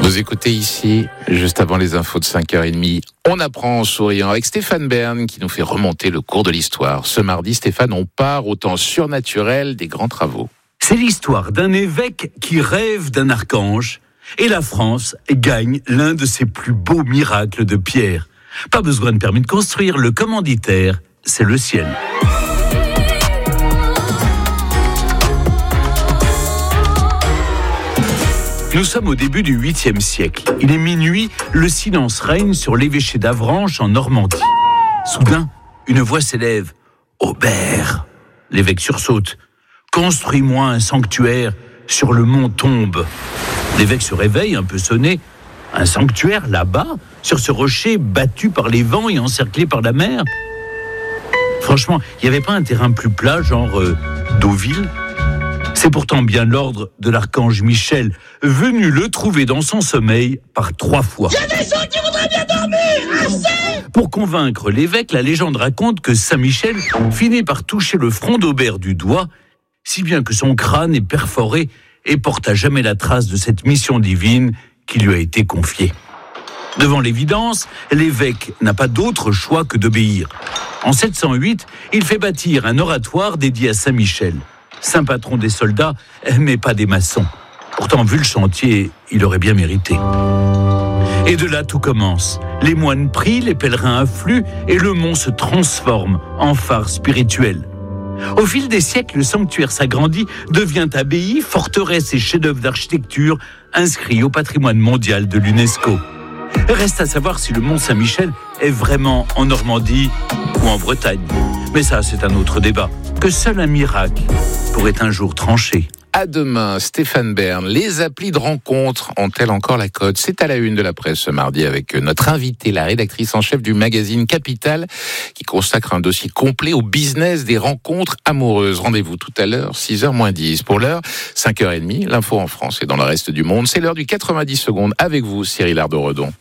Vous écoutez ici, juste avant les infos de 5h30, on apprend en souriant avec Stéphane Bern qui nous fait remonter le cours de l'histoire. Ce mardi, Stéphane, on part au temps surnaturel des grands travaux. C'est l'histoire d'un évêque qui rêve d'un archange et la France gagne l'un de ses plus beaux miracles de pierre. Pas besoin de permis de construire, le commanditaire, c'est le ciel. Nous sommes au début du 8e siècle. Il est minuit, le silence règne sur l'évêché d'Avranches en Normandie. Soudain, une voix s'élève. « Aubert !» L'évêque sursaute. « Construis-moi un sanctuaire sur le mont Tombe. » L'évêque se réveille, un peu sonné. « Un sanctuaire là-bas, sur ce rocher battu par les vents et encerclé par la mer ?» Franchement, il n'y avait pas un terrain plus plat, genre Deauville ? C'est pourtant bien l'ordre de l'archange Michel, venu le trouver dans son sommeil par 3 fois. Il y a des gens qui voudraient bien dormir, assez ! Pour convaincre l'évêque, la légende raconte que Saint-Michel finit par toucher le front d'Aubert du doigt, si bien que son crâne est perforé et porte à jamais la trace de cette mission divine qui lui a été confiée. Devant l'évidence, l'évêque n'a pas d'autre choix que d'obéir. En 708, il fait bâtir un oratoire dédié à Saint-Michel. Saint patron des soldats, mais pas des maçons. Pourtant, vu le chantier, il aurait bien mérité. Et de là, tout commence. Les moines prient, les pèlerins affluent, et le mont se transforme en phare spirituel. Au fil des siècles, le sanctuaire s'agrandit, devient abbaye, forteresse et chef-d'œuvre d'architecture, inscrit au patrimoine mondial de l'UNESCO. Reste à savoir si le mont Saint-Michel est vraiment en Normandie ou en Bretagne. Mais ça, c'est un autre débat, que seul un miracle pourrait un jour trancher. À demain, Stéphane Bern. Les applis de rencontre ont-elles encore la cote ? C'est à la une de la presse ce mardi avec notre invitée, la rédactrice en chef du magazine Capital, qui consacre un dossier complet au business des rencontres amoureuses. Rendez-vous tout à l'heure, 6h-10. Pour l'heure, 5h30, l'info en France et dans le reste du monde. C'est l'heure du 90 secondes avec vous, Cyril Ardo-Redon.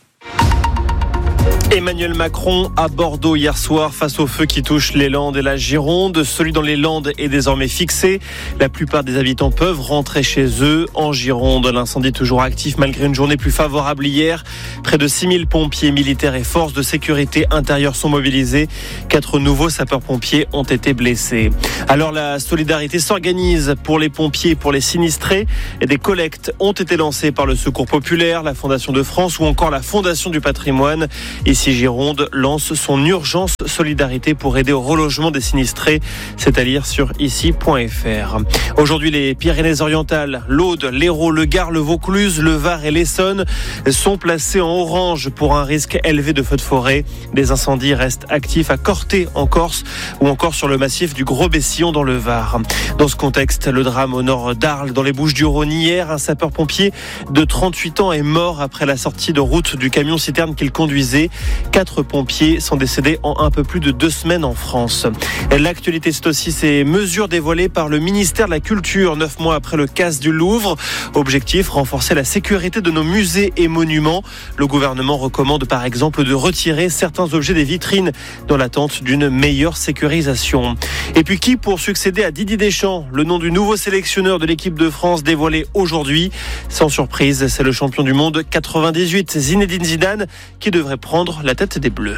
Emmanuel Macron à Bordeaux hier soir face au feu qui touche les Landes et la Gironde. Celui dans les Landes est désormais fixé. La plupart des habitants peuvent rentrer chez eux. En Gironde, l'incendie toujours actif malgré une journée plus favorable hier. Près de 6000 pompiers, militaires et forces de sécurité intérieure sont mobilisés. 4 nouveaux sapeurs-pompiers ont été blessés. Alors la solidarité s'organise pour les pompiers et pour les sinistrés. Et des collectes ont été lancées par le Secours populaire, la Fondation de France ou encore la Fondation du patrimoine. Ici, Gironde lance son urgence solidarité pour aider au relogement des sinistrés. C'est à lire sur ici.fr. Aujourd'hui, les Pyrénées-Orientales, l'Aude, l'Hérault, le Gard, le Vaucluse, le Var et l'Essonne sont placés en orange pour un risque élevé de feux de forêt. Des incendies restent actifs à Corté en Corse ou encore sur le massif du Gros-Bessillon dans le Var. Dans ce contexte, le drame au nord d'Arles dans les Bouches-du-Rhône hier, un sapeur-pompier de 38 ans est mort après la sortie de route du camion-citerne qu'il conduisait. 4 pompiers sont décédés en un peu plus de 2 semaines en France. L'actualité, c'est aussi ces mesures dévoilées par le ministère de la Culture 9 mois après le casse du Louvre. Objectif, renforcer la sécurité de nos musées et monuments. Le gouvernement recommande par exemple de retirer certains objets des vitrines dans l'attente d'une meilleure sécurisation. Et puis qui pour succéder à Didier Deschamps ? Le nom du nouveau sélectionneur de l'équipe de France dévoilé aujourd'hui. Sans surprise, c'est le champion du monde 98, Zinedine Zidane, qui devrait prendre la tête des Bleus.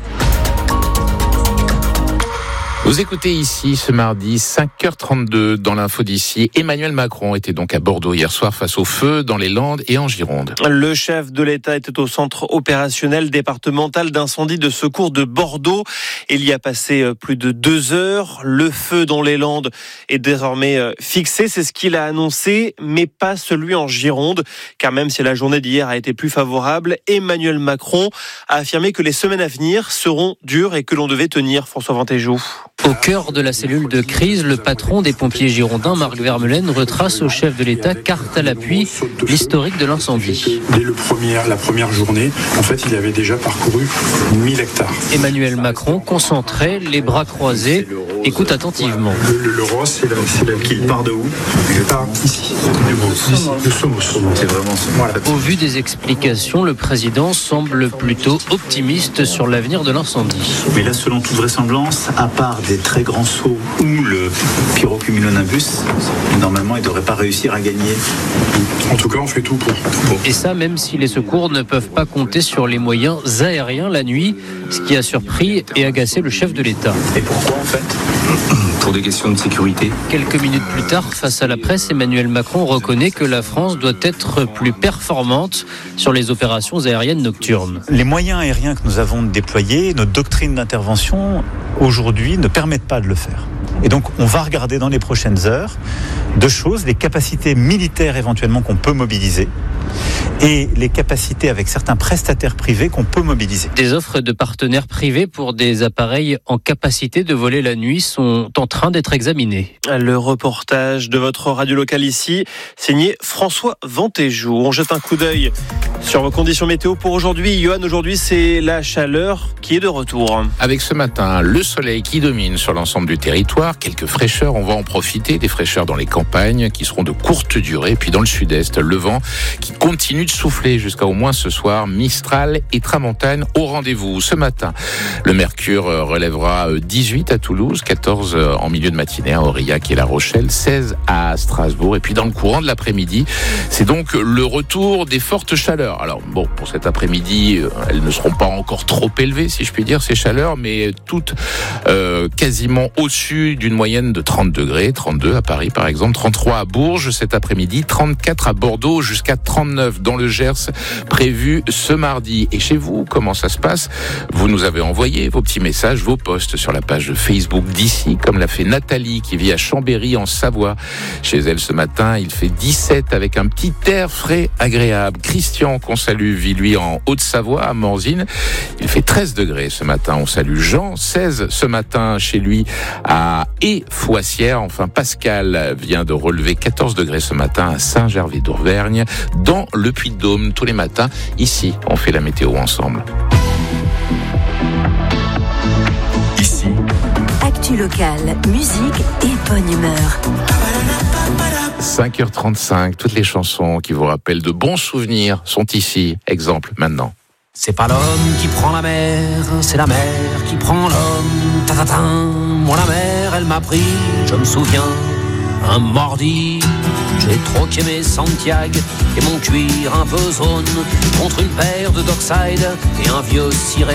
Vous écoutez ici ce mardi 5h32 dans l'info d'ici. Emmanuel Macron était donc à Bordeaux hier soir face au feu dans les Landes et en Gironde. Le chef de l'État était au centre opérationnel départemental d'incendie de secours de Bordeaux. Il y a passé plus de 2 heures. Le feu dans les Landes est désormais fixé. C'est ce qu'il a annoncé, mais pas celui en Gironde. Car même si la journée d'hier a été plus favorable, Emmanuel Macron a affirmé que les semaines à venir seront dures et que l'on devait tenir. François Ventéjou. Au cœur de la cellule de crise, le patron des pompiers girondins, Marc Vermeulen, retrace au chef de l'État, carte à l'appui, l'historique de l'incendie. Dès la première journée, en fait, il avait déjà parcouru 1000 hectares. Emmanuel Macron, concentré, les bras croisés, écoute attentivement. Le roi, c'est là qu'il part de où? Il part ici. Nous sommes au sommet. C'est vraiment ça. Voilà. Au vu des explications, le président semble plutôt optimiste sur l'avenir de l'incendie. Mais là, selon toute vraisemblance, à part des très grands sauts ou le pyrocumulonimbus, normalement, il ne devrait pas réussir à gagner. En tout cas, on fait tout pour. Et ça, même si les secours ne peuvent pas compter sur les moyens aériens la nuit, ce qui a surpris et agacé le chef de l'État. Et pourquoi, en fait ? Pour des questions de sécurité. Quelques minutes plus tard, face à la presse, Emmanuel Macron reconnaît que la France doit être plus performante sur les opérations aériennes nocturnes. Les moyens aériens que nous avons déployés, notre doctrine d'intervention, aujourd'hui, ne permettent pas de le faire. Et donc, on va regarder dans les prochaines heures deux choses, les capacités militaires éventuellement qu'on peut mobiliser et les capacités avec certains prestataires privés qu'on peut mobiliser. Des offres de partenaires privés pour des appareils en capacité de voler la nuit sont en train d'être examinées. Le reportage de votre radio locale ici, signé François Ventéjou. On jette un coup d'œil sur vos conditions météo pour aujourd'hui. Johan, aujourd'hui, c'est la chaleur qui est de retour. Avec ce matin, le soleil qui domine sur l'ensemble du territoire, quelques fraîcheurs, on va en profiter, des fraîcheurs dans les campagnes qui seront de courte durée, puis dans le sud-est, le vent qui continue de souffler jusqu'à au moins ce soir, Mistral et Tramontane au rendez-vous. Ce matin, le mercure relèvera 18 à Toulouse, 14 en milieu de matinée à Aurillac et La Rochelle, 16 à Strasbourg, et puis dans le courant de l'après-midi, c'est donc le retour des fortes chaleurs. Alors bon, pour cet après-midi, elles ne seront pas encore trop élevées, si je puis dire, ces chaleurs, mais toutes quasiment au-dessus d'une moyenne de 30 degrés, 32 à Paris par exemple, 33 à Bourges cet après-midi, 34 à Bordeaux, jusqu'à 39 dans le Gers, prévu ce mardi. Et chez vous, comment ça se passe? Vous nous avez envoyé vos petits messages, vos posts sur la page Facebook d'ici, comme l'a fait Nathalie qui vit à Chambéry en Savoie. Chez elle ce matin, il fait 17 avec un petit air frais agréable. Christian, qu'on salue, vit lui en Haute-Savoie, à Morzine. Il fait 13 degrés ce matin. On salue Jean, 16 ce matin chez lui à Foissière. Enfin, Pascal vient de relever 14 degrés ce matin à Saint-Gervais-d'Auvergne, dans le Puy-de-Dôme. Tous les matins, ici, on fait la météo ensemble. Ici, actu locale, musique et bonne humeur. 5h35, toutes les chansons qui vous rappellent de bons souvenirs sont ici. Exemple maintenant. C'est pas l'homme qui prend la mer, c'est la mer qui prend l'homme. Ta-ta-ta. Moi la mer, elle m'a pris, je me souviens, un mardi. J'ai troqué mes Santiago et mon cuir un peu zone contre une paire de Dockside et un vieux ciré.